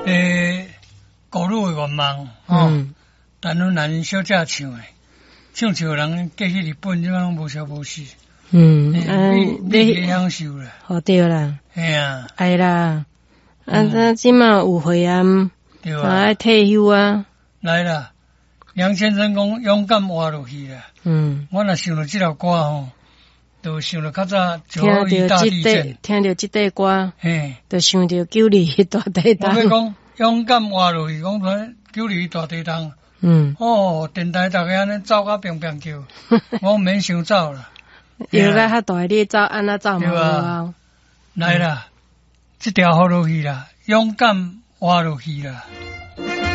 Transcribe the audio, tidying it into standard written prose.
古语的愿望哦，但阮男小姐唱的，唱人过去日本即种无消无息。你享受啦。 好对啦。 嘿啊。 哎啦，咱即马有会啊， 对啊， 爱退休啊。 来啦，杨先生讲勇敢活落去啦。我若想到这条歌吼，就想到较早九二一大地震， 听到这块歌， 嘿， 就想到921大地震。 我要讲勇敢活落去，讲出921大地震。哦，电台大家安尼走甲乒乒叫，我免想走啦。 摇甲较大，你走安怎走嘛有啊？ 来啦，这条活落去啦，勇敢活落去啦。